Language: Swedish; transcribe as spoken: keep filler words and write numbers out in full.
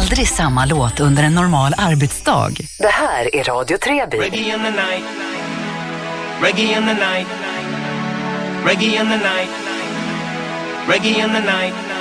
Aldrig samma låt under en normal arbetsdag. Det här är Radio Treby. Reggae in the night. Reggae in the night. Reggae in the night. Reggae in the night.